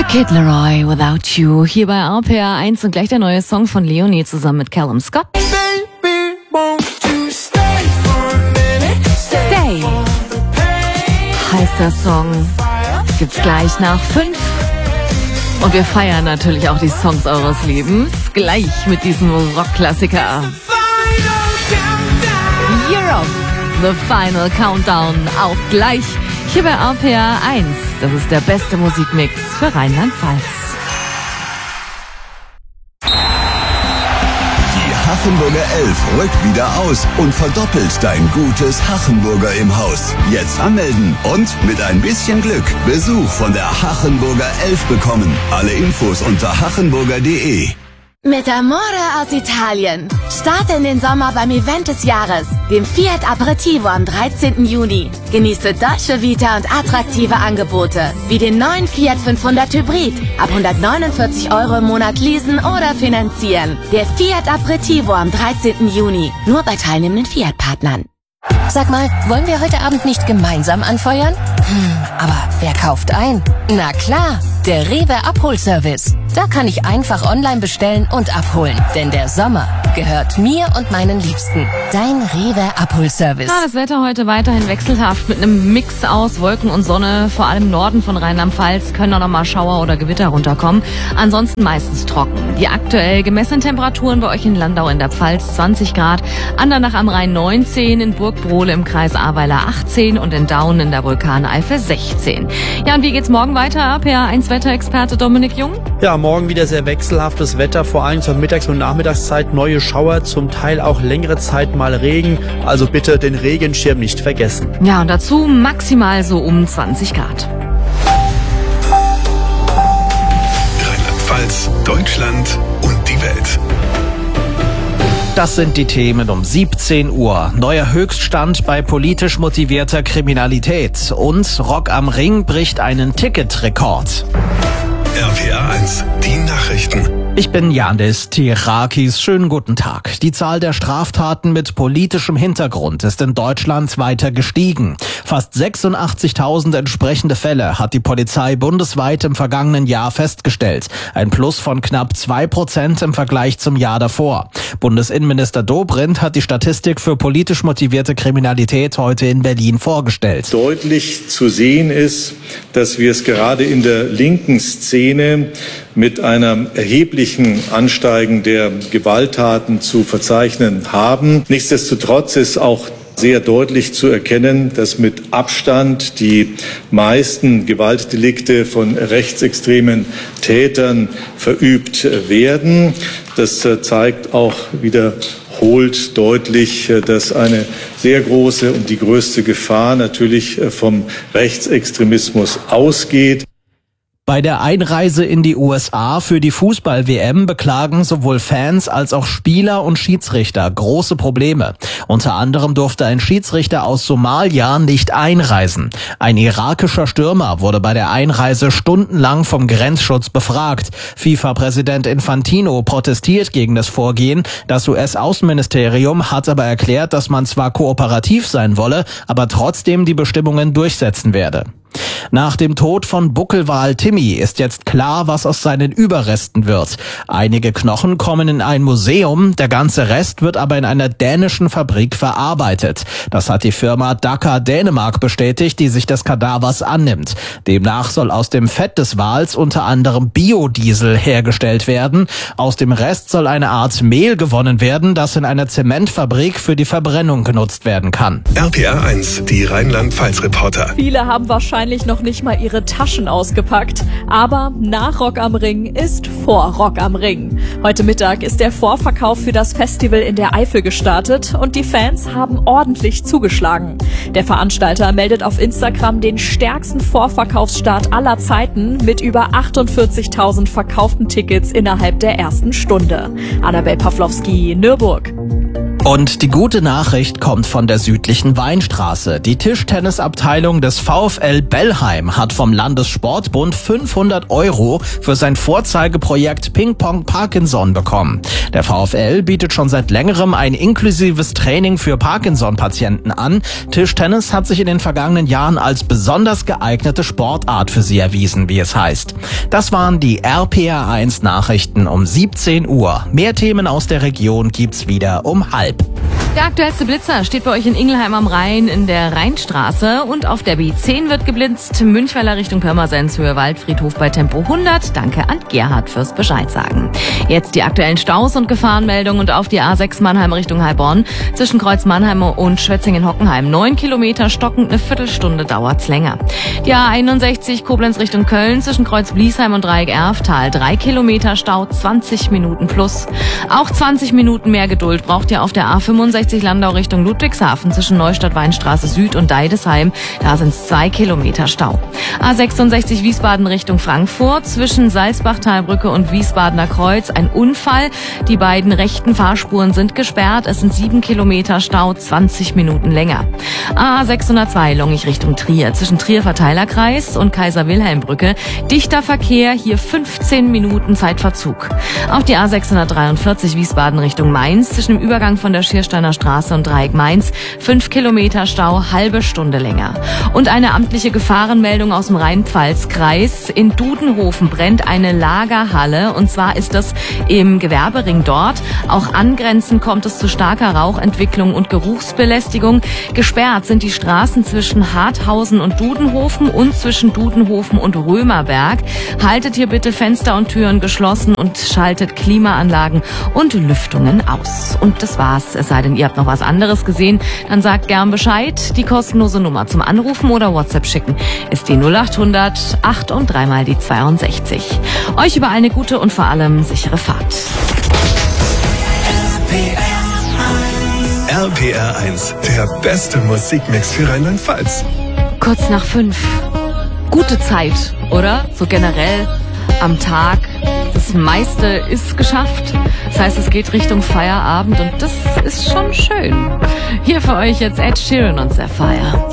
Kid Laroi, Without You, hier bei RPR 1 und gleich der neue Song von Leonie zusammen mit Callum Scott. Baby, won't you stay for a minute? Stay heißt der Song. Gibt's gleich nach 5. Und wir feiern natürlich auch die Songs eures Lebens. Gleich mit diesem Rockklassiker. Europe, The Final Countdown, auch gleich hier bei RPR 1. Das ist der beste Musikmix für Rheinland-Pfalz. Die Hachenburger 11 rückt wieder aus und verdoppelt dein gutes Hachenburger im Haus. Jetzt anmelden und mit ein bisschen Glück Besuch von der Hachenburger 11 bekommen. Alle Infos unter hachenburger.de. Mit Amore aus Italien. Starte in den Sommer beim Event des Jahres, dem Fiat Aperitivo am 13. Juni. Genieße Dolce Vita und attraktive Angebote, wie den neuen Fiat 500 Hybrid, ab 149 € im Monat leasen oder finanzieren. Der Fiat Aperitivo am 13. Juni, nur bei teilnehmenden Fiat-Partnern. Sag mal, wollen wir heute Abend nicht gemeinsam anfeuern? Aber wer kauft ein? Na klar, der Rewe Abholservice. Da kann ich einfach online bestellen und abholen. Denn der Sommer gehört mir und meinen Liebsten. Dein Rewe Abholservice. Ja, das Wetter heute weiterhin wechselhaft mit einem Mix aus Wolken und Sonne. Vor allem im Norden von Rheinland-Pfalz können auch noch mal Schauer oder Gewitter runterkommen. Ansonsten meistens trocken. Die aktuell gemessenen Temperaturen bei euch in Landau in der Pfalz 20 Grad, Andernach am Rhein 19, in Burgbrohle im Kreis Ahrweiler 18 und in Daun in der Vulkaneifel 16. Ja, und wie geht's morgen weiter? RPR1 Wetterexperte Dominik Jung. Ja, morgen wieder sehr wechselhaftes Wetter, vor allem zur Mittags- und Nachmittagszeit neue Schauer, zum Teil auch längere Zeit mal Regen. Also bitte den Regenschirm nicht vergessen. Ja, und dazu maximal so um 20 Grad. Rheinland-Pfalz, Deutschland und die Welt. Das sind die Themen um 17 Uhr. Neuer Höchststand bei politisch motivierter Kriminalität. Und Rock am Ring bricht einen Ticketrekord. RPR 1, die Nachrichten. Ich bin Yandis Tirakis. Schönen guten Tag. Die Zahl der Straftaten mit politischem Hintergrund ist in Deutschland weiter gestiegen. Fast 86.000 entsprechende Fälle hat die Polizei bundesweit im vergangenen Jahr festgestellt. Ein Plus von knapp 2% im Vergleich zum Jahr davor. Bundesinnenminister Dobrindt hat die Statistik für politisch motivierte Kriminalität heute in Berlin vorgestellt. Deutlich zu sehen ist, dass wir es gerade in der linken Szene mit einem erheblichen Ansteigen der Gewalttaten zu verzeichnen haben. Nichtsdestotrotz ist auch sehr deutlich zu erkennen, dass mit Abstand die meisten Gewaltdelikte von rechtsextremen Tätern verübt werden. Das zeigt auch wiederholt deutlich, dass eine sehr große und die größte Gefahr natürlich vom Rechtsextremismus ausgeht. Bei der Einreise in die USA für die Fußball-WM beklagen sowohl Fans als auch Spieler und Schiedsrichter große Probleme. Unter anderem durfte ein Schiedsrichter aus Somalia nicht einreisen. Ein irakischer Stürmer wurde bei der Einreise stundenlang vom Grenzschutz befragt. FIFA-Präsident Infantino protestiert gegen das Vorgehen. Das US-Außenministerium hat aber erklärt, dass man zwar kooperativ sein wolle, aber trotzdem die Bestimmungen durchsetzen werde. Nach dem Tod von Buckelwal Timmy ist jetzt klar, was aus seinen Überresten wird. Einige Knochen kommen in ein Museum, der ganze Rest wird aber in einer dänischen Fabrik verarbeitet. Das hat die Firma Dakar Dänemark bestätigt, die sich des Kadavers annimmt. Demnach soll aus dem Fett des Wals unter anderem Biodiesel hergestellt werden. Aus dem Rest soll eine Art Mehl gewonnen werden, das in einer Zementfabrik für die Verbrennung genutzt werden kann. RPR 1, die Rheinland-Pfalz-Reporter. Viele haben wahrscheinlich noch nicht mal ihre Taschen ausgepackt. Aber nach Rock am Ring ist vor Rock am Ring. Heute Mittag ist der Vorverkauf für das Festival in der Eifel gestartet und die Fans haben ordentlich zugeschlagen. Der Veranstalter meldet auf Instagram den stärksten Vorverkaufsstart aller Zeiten mit über 48.000 verkauften Tickets innerhalb der ersten Stunde. Annabel Pawlowski, Nürburg. Und die gute Nachricht kommt von der südlichen Weinstraße. Die Tischtennisabteilung des VfL Bellheim hat vom Landessportbund 500 € für sein Vorzeigeprojekt Ping-Pong Parkinson bekommen. Der VfL bietet schon seit längerem ein inklusives Training für Parkinson-Patienten an. Tischtennis hat sich in den vergangenen Jahren als besonders geeignete Sportart für sie erwiesen, wie es heißt. Das waren die RPR1 Nachrichten um 17 Uhr. Mehr Themen aus der Region gibt's wieder um 12:30. Der aktuellste Blitzer steht bei euch in Ingelheim am Rhein in der Rheinstraße und auf der B10 wird geblitzt. Münchweiler Richtung Pirmasens, Höhe Waldfriedhof bei Tempo 100. Danke an Gerhard fürs Bescheid sagen. Jetzt die aktuellen Staus und Gefahrenmeldungen und auf die A6 Mannheim Richtung Heilbronn. Zwischen Kreuz Mannheim und Schwetzingen-Hockenheim 9 Kilometer stockend, eine Viertelstunde dauert's länger. Die A61 Koblenz Richtung Köln zwischen Kreuz Bliesheim und Dreieck Erftal 3 Kilometer Stau, 20 Minuten plus. Auch 20 Minuten mehr Geduld braucht ihr auf der A65 Landau Richtung Ludwigshafen zwischen Neustadt-Weinstraße Süd und Deidesheim. Da sind's 2 Kilometer Stau. A66 Wiesbaden Richtung Frankfurt zwischen Salzbachtalbrücke und Wiesbadener Kreuz ein Unfall. Die beiden rechten Fahrspuren sind gesperrt. Es sind 7 Kilometer Stau, 20 Minuten länger. A602 Longich Richtung Trier zwischen Trier Verteilerkreis und Kaiser-Wilhelm-Brücke. Dichter Verkehr, hier 15 Minuten Zeitverzug. Auch die A643 Wiesbaden Richtung Mainz zwischen dem Übergang von der Schiersteiner Straße und Dreieck Mainz 5 Kilometer Stau, halbe Stunde länger. Und eine amtliche Gefahrenmeldung aus dem Rhein-Pfalz-Kreis. In Dudenhofen brennt eine Lagerhalle und zwar ist das im Gewerbering dort. Auch angrenzend kommt es zu starker Rauchentwicklung und Geruchsbelästigung. Gesperrt sind die Straßen zwischen Harthausen und Dudenhofen und zwischen Dudenhofen und Römerberg. Haltet hier bitte Fenster und Türen geschlossen und schaltet Klimaanlagen und Lüftungen aus. Und das war's. Es sei denn, ihr habt noch was anderes gesehen, dann sagt gern Bescheid. Die kostenlose Nummer zum Anrufen oder WhatsApp schicken ist die 0800 8 und 3 mal die 62. Euch überall eine gute und vor allem sichere Fahrt. RPR1, der beste Musikmix für Rheinland-Pfalz. Kurz nach 5. Gute Zeit, oder? So generell am Tag. Das meiste ist geschafft. Das heißt, es geht Richtung Feierabend und das ist schon schön. Hier für euch jetzt Ed Sheeran und Sapphire.